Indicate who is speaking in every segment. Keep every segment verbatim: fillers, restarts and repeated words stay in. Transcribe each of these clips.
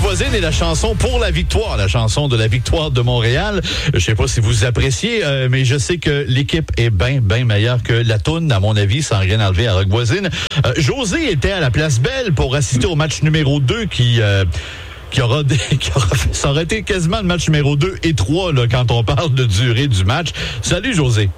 Speaker 1: Voisine et la chanson pour la victoire, la chanson de la victoire de Montréal. Je sais pas si vous appréciez, euh, mais je sais que l'équipe est bien, bien meilleure que la toune, à mon avis, sans rien enlever à Rock Voisine. Euh, José était à la Place Belle pour assister au match numéro deux qui... Euh, Qui aura, des, qui aura fait, ça aurait été quasiment le match numéro deux et trois là, quand on parle de durée du match. Salut, José.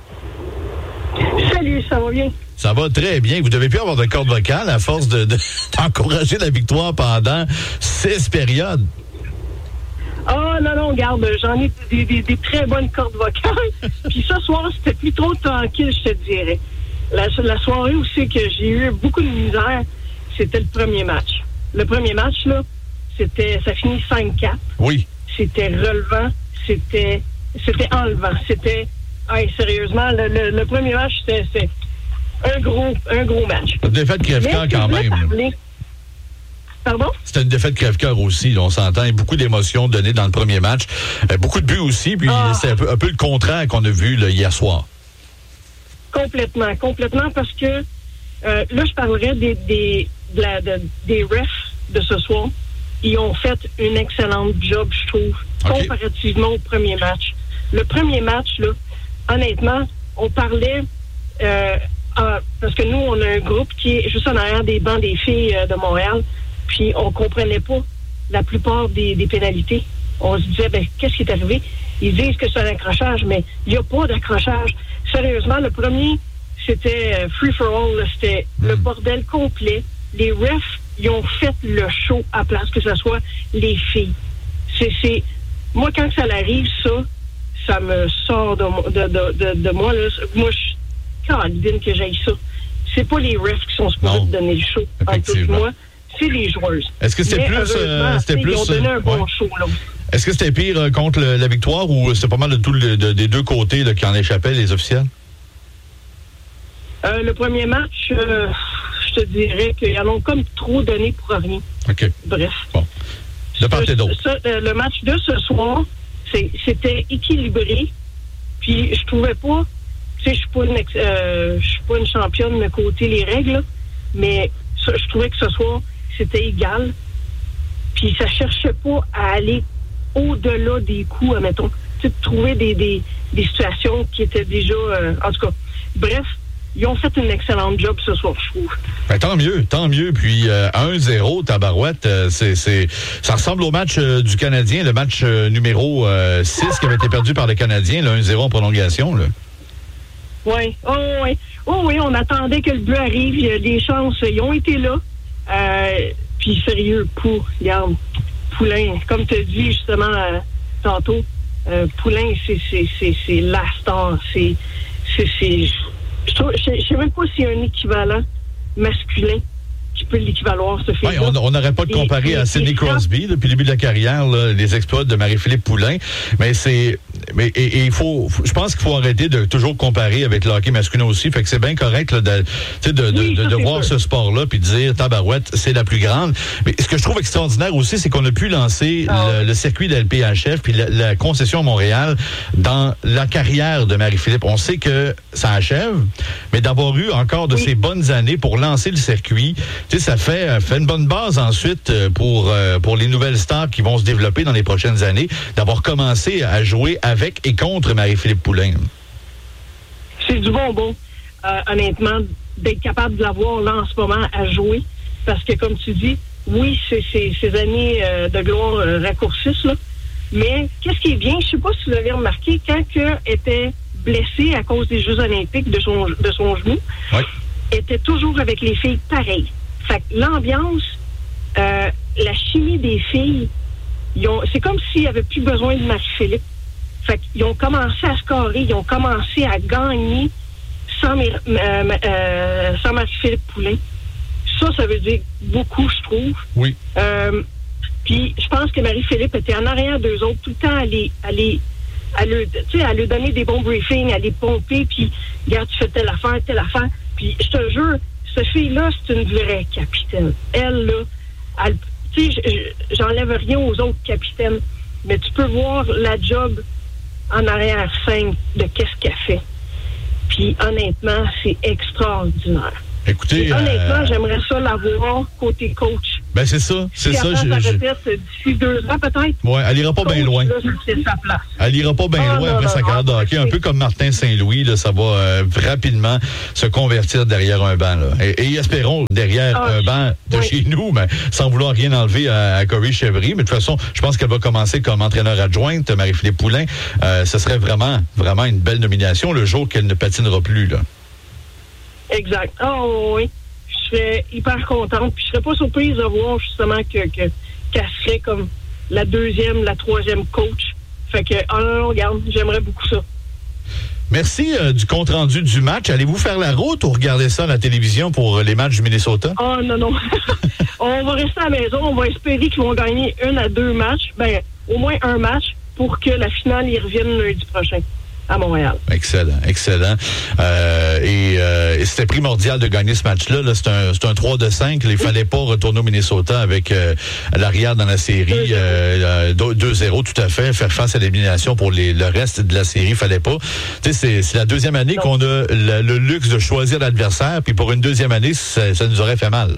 Speaker 2: Salut, ça va bien?
Speaker 1: Ça va très bien. Vous devez plus avoir de corde vocale à force de, de, d'encourager la victoire pendant seize périodes.
Speaker 2: Ah, oh, non, non, regarde, j'en ai des, des, des très bonnes cordes vocales. Puis ce soir, c'était plus trop tranquille, je te dirais. La, la soirée où c'est que j'ai eu beaucoup de misère, c'était le premier match. Le premier match, là, c'était, ça finit cinq quatre.
Speaker 1: Oui.
Speaker 2: C'était relevant, c'était, c'était enlevant. C'était, hey, sérieusement, le, le, le premier match, c'était, c'était un gros, un gros match.
Speaker 1: Une défaite crève-cœur quand même.
Speaker 2: Parler... Pardon?
Speaker 1: C'était une défaite crève-cœur aussi, là, on s'entend. Il y a beaucoup d'émotions données dans le premier match. Euh, beaucoup de buts aussi, puis ah. c'est un peu, un peu le contraire qu'on a vu là, hier soir.
Speaker 2: Complètement, complètement, parce que euh, là, je parlerais des, des, de la, de, des refs de ce soir. Ils ont fait une excellente job, je trouve, okay. comparativement au premier match. Le premier match, là, honnêtement, on parlait... Euh, ah, parce que nous, on a un groupe qui est juste en arrière des bancs des filles euh, de Montréal, puis on comprenait pas la plupart des, des pénalités. On se disait, ben, qu'est-ce qui est arrivé? Ils disent que c'est un accrochage, mais il n'y a pas d'accrochage. Sérieusement, le premier, c'était euh, free for all, là, c'était mm. le bordel complet. Les refs, ils ont fait le show à place, que ce soit les filles. C'est, c'est... Moi, quand ça arrive, ça, ça me sort de, de, de, de, de moi. Là. Moi, je suis candidine que j'aille ça. C'est pas les refs qui sont supposés te donner le show. En tout moi, c'est les joueuses.
Speaker 1: Est-ce que c'était Mais plus... Euh, c'était plus
Speaker 2: ils ont donné un bon
Speaker 1: ouais.
Speaker 2: show, là.
Speaker 1: Est-ce que c'était pire euh, contre le, la victoire ou c'était pas mal de tout le, de, des deux côtés là, qui en échappaient, les officiels?
Speaker 2: Euh, le premier match... Euh, je te dirais qu'ils en ont comme trop donné pour rien.
Speaker 1: OK.
Speaker 2: Bref.
Speaker 1: Bon. De part et d'autre.
Speaker 2: Ça, euh, le match de ce soir, c'est, c'était équilibré. Puis je trouvais pas... Tu sais, je suis pas une ex, euh, je suis pas une championne de côté les règles, là, mais ça, je trouvais que ce soir, c'était égal. Puis ça cherchait pas à aller au-delà des coups, admettons. Tu sais, de trouver des, des, des situations qui étaient déjà... Euh, en tout cas, bref, ils ont fait une excellente job ce soir, je trouve.
Speaker 1: Ben, tant mieux, tant mieux. Puis euh, un zéro, tabarouette, euh, c'est, c'est, ça ressemble au match euh, du Canadien, le match euh, numéro euh, six qui avait été perdu par le Canadien, le un zéro en prolongation. Là.
Speaker 2: Oui, oh, oui. Oh, oui, on attendait que le but arrive. Il y a des chances, ils ont été là. Euh, puis sérieux, pour, regarde, Poulain, comme tu as dit justement euh, tantôt, euh, Poulain, c'est, c'est, c'est, c'est la star. C'est... c'est, c'est Je ne sais même pas s'il y a un équivalent masculin qui peut l'équivaloir, ce fait.
Speaker 1: Ouais, on n'aurait pas de comparer à Sidney Crosby depuis le début de la carrière, là, les exploits de Marie-Philippe Poulain, mais c'est... Mais, et, et il faut, je pense qu'il faut arrêter de toujours comparer avec le hockey masculin aussi. Fait que c'est bien correct là, de, de, de,
Speaker 2: oui,
Speaker 1: de, de voir sûr. ce sport-là puis de dire tabarouette, c'est la plus grande. Mais ce que je trouve extraordinaire aussi, c'est qu'on a pu lancer le, le circuit de L P H F puis la, la concession Montréal dans la carrière de Marie-Philippe. On sait que ça achève, mais d'avoir eu encore de oui. ces bonnes années pour lancer le circuit, tu sais, ça fait, fait une bonne base ensuite pour, pour les nouvelles stars qui vont se développer dans les prochaines années, d'avoir commencé à jouer avec et contre Marie-Philippe Poulain.
Speaker 2: C'est du bonbon, euh, honnêtement, d'être capable de l'avoir là en ce moment à jouer. Parce que, comme tu dis, oui, c'est, c'est, ces années euh, de gloire euh, raccourcissent, là. Mais qu'est-ce qui est bien, je ne sais pas si vous avez remarqué, quand elle était blessée à cause des Jeux olympiques de son, de son genou,
Speaker 1: oui.
Speaker 2: était toujours avec les filles pareilles. Fait que l'ambiance, euh, la chimie des filles, ils ont, c'est comme s'il n'y avait plus besoin de Marie-Philippe. Fait qu'ils ont commencé à scorer, ils ont commencé à gagner sans, euh, euh, sans Marie-Philippe Poulain. Ça, ça veut dire beaucoup, je trouve.
Speaker 1: Oui.
Speaker 2: Euh, puis, je pense que Marie-Philippe était en arrière d'eux autres, tout le temps à les, à les, à leur, tu sais, à leur donner des bons briefings, à les pomper, puis, regarde, tu fais telle affaire, telle affaire. Puis, je te jure, cette fille-là, c'est une vraie capitaine. Elle, là, elle, tu sais, j'enlève rien aux autres capitaines, mais tu peux voir la job en arrière-scène de qu'est-ce qu'elle fait. Puis, honnêtement, c'est extraordinaire.
Speaker 1: Écoutez...
Speaker 2: Et honnêtement,
Speaker 1: euh...
Speaker 2: j'aimerais ça l'avoir côté coach.
Speaker 1: Ben, c'est ça. C'est ça.
Speaker 2: Si elle
Speaker 1: je,
Speaker 2: sa
Speaker 1: je...
Speaker 2: retraite d'ici deux ans, peut-être.
Speaker 1: Ouais, elle ira pas bien loin.
Speaker 2: Là, c'est sa place.
Speaker 1: Elle ira pas bien
Speaker 2: Ah,
Speaker 1: loin
Speaker 2: non,
Speaker 1: après
Speaker 2: non,
Speaker 1: sa carrière de hockey. Un peu comme Martin Saint-Louis, là, ça va euh, rapidement se convertir derrière un banc. Là. Et, et espérons derrière
Speaker 2: ah,
Speaker 1: un banc de oui. chez nous, mais sans vouloir rien enlever à, à Corey Chevry. Mais de toute façon, je pense qu'elle va commencer comme entraîneur adjointe, Marie-Philippe Poulin. Euh, ce serait vraiment, vraiment une belle nomination le jour qu'elle ne patinera plus. Là.
Speaker 2: Exact. Oh oui. Je serais hyper contente. Puis je serais pas surprise de voir justement que, que qu'elle serait comme la deuxième, la troisième coach. Fait que, oh non, non, regarde, j'aimerais beaucoup ça.
Speaker 1: Merci euh, du compte-rendu du match. Allez-vous faire la route ou regarder ça à la télévision pour les matchs du Minnesota?
Speaker 2: Oh non, non. On va rester à la maison. On va espérer qu'ils vont gagner un à deux matchs. Ben, au moins un match pour que la finale y revienne lundi prochain. À Montréal.
Speaker 1: Excellent, excellent. Euh, et, euh, et c'était primordial de gagner ce match-là. Là, c'est un, c'est un trois de cinq. Il ne fallait pas retourner au Minnesota avec euh, l'arrière dans la série. Euh, deux zéro, tout à fait. Faire face à l'élimination pour les, le reste de la série, il fallait pas. Tu sais, c'est, c'est la deuxième année non. qu'on a le, le luxe de choisir l'adversaire. Puis pour une deuxième année, ça, ça nous aurait fait mal.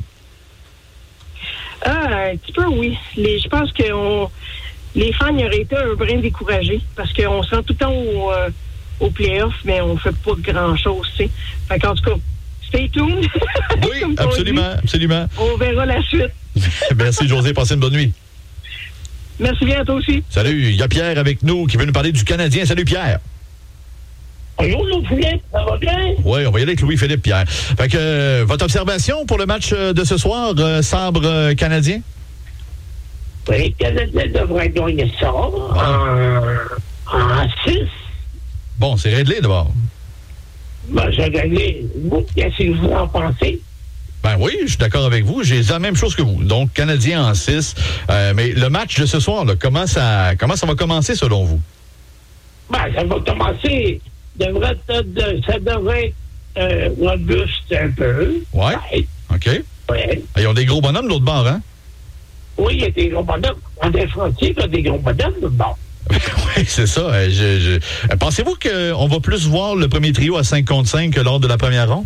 Speaker 2: Ah, un petit peu, oui. Les, je pense que on, les fans y auraient été un brin découragés parce qu'on se rend tout le temps au, euh, au play-off, mais on fait pas grand-chose, tu sais. Fait qu'en tout cas, stay tuned.
Speaker 1: Oui, absolument, absolument.
Speaker 2: On verra la suite.
Speaker 1: Merci, José. Passez une bonne nuit.
Speaker 2: Merci bien, à toi aussi.
Speaker 1: Salut, il y a Pierre avec nous qui veut nous parler du Canadien. Salut, Pierre.
Speaker 3: Bonjour, Louis-Philippe, ça va bien?
Speaker 1: Oui, on va y aller avec Louis-Philippe, Pierre. Fait que, euh, votre observation pour le match de ce soir, euh, sabre euh, canadien?
Speaker 3: Oui, le Canadien devrait gagner ça en, en six.
Speaker 1: Bon, c'est réglé d'abord.
Speaker 3: Ben, j'ai gagné. Vous, qu'est-ce que vous en pensez?
Speaker 1: Ben oui, je suis d'accord avec vous. J'ai la même chose que vous. Donc, Canadien en six. Euh, mais le match de ce soir, là, comment ça, comment ça va commencer selon vous?
Speaker 3: Ben, ça va commencer. Devrait être, ça devrait être euh, robuste un peu.
Speaker 1: Oui.
Speaker 3: Ouais.
Speaker 1: OK.
Speaker 3: Ouais.
Speaker 1: Ils ont des gros bonhommes de l'autre bord, hein?
Speaker 3: Oui, il y a des gros bonhommes. En défensif, il y a des gros bonhommes de l'autre bord.
Speaker 1: Oui, c'est ça. Je, je... Pensez-vous qu'on va plus voir le premier trio à cinq contre cinq que lors de la première ronde?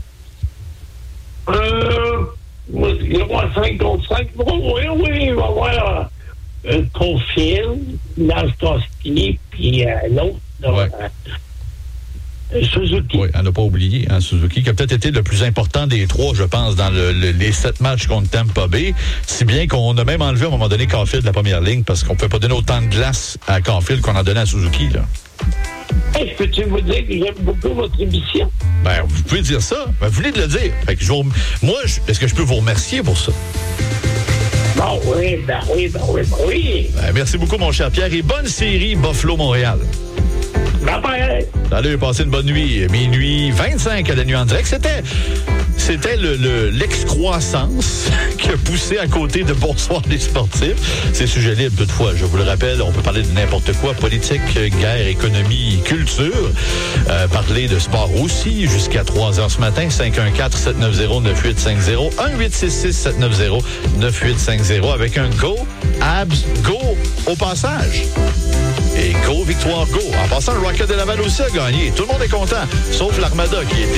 Speaker 3: Euh, il va y avoir cinq contre cinq. Oui, oui, il va y avoir euh, Caulfield, Landeskog, puis euh, l'autre.
Speaker 1: Ouais.
Speaker 3: Euh, Suzuki.
Speaker 1: Oui, on n'a pas oublié, hein, Suzuki, qui a peut-être été le plus important des trois, je pense, dans le, le, les sept matchs contre Tampa Bay. Si bien qu'on a même enlevé à un moment donné Caulfield de la première ligne parce qu'on ne peut pas donner autant de glace à Caulfield qu'on en donnait à Suzuki, là.
Speaker 3: Hey, peux-tu vous dire que j'aime beaucoup votre émission?
Speaker 1: Ben, vous pouvez dire ça. Ben, vous venez de le dire. Fait que je vous... Moi, je... est-ce que je peux vous remercier pour ça?
Speaker 3: Ben oui, ben oui, ben oui, ben oui.
Speaker 1: Ben, merci beaucoup, mon cher Pierre, et bonne série Buffalo-Montréal.
Speaker 3: Bye bye.
Speaker 1: Salut, passez une bonne nuit. Minuit vingt-cinq à la nuit en direct. C'était, c'était le, le, l'excroissance qui a poussé à côté de Bonsoir les sportifs. C'est sujet libre, toutefois. Je vous le rappelle, on peut parler de n'importe quoi. Politique, guerre, économie, culture. Euh, parler de sport aussi jusqu'à trois heures ce matin. cinq un quatre, sept neuf zéro, neuf huit cinq zéro. un huit six six, sept neuf zéro, neuf huit cinq zéro avec un go, abs, go au passage. Et go, victoire, go. En passant, le Rocket de Laval aussi a gagné. Tout le monde est content, sauf l'Armada qui était